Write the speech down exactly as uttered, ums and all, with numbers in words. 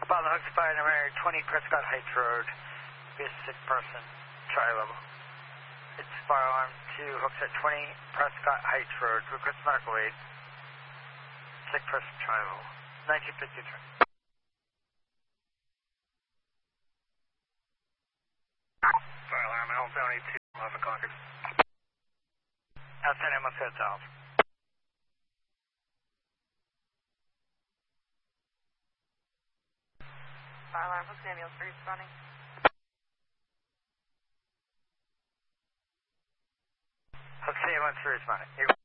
About the Hooks Fire number twenty Prescott Heights Road. Be a sick person. Try level. It's fire alarm two Hooks at twenty Prescott Heights Road. Request medical aid. Sick person. Try level. nineteen fifty-three. Fire alarm L seventy-two. Alpha Concord. Outside M S heads off. Fire alarm Hooks ambulance for responding. Hooks ambulance for responding.